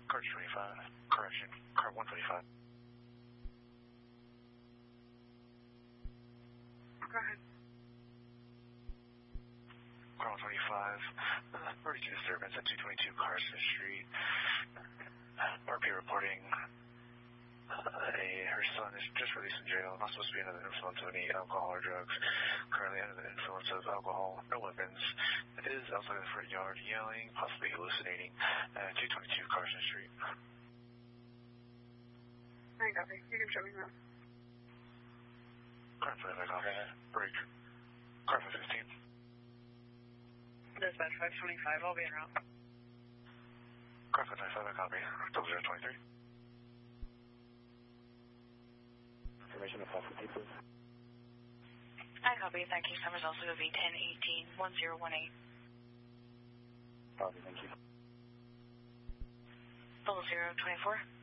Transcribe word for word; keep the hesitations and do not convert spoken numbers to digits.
Car twenty-five, correction, car one twenty-five. Go ahead. Car one twenty-five, uh, thirty-two disturbance at two twenty-two Carson Street. R P reporting uh, a, her son is just released from jail, not supposed to be under the influence of any alcohol or drugs. Currently under the influence of alcohol, no weapons. It is outside the front yard, yelling, possibly hallucinating at two twenty-two Carson Street. I copy. You can show me that. Car five copy. Break. Car five fifteen. Dispatch five twenty-five, I'll be en route. Car five twenty-five, copy. Double zero twenty-three. Information of five fifty, please. I copy. Thank you. Summers also V ten eighteen one zero one eight. Copy, thank you. Double zero twenty-four.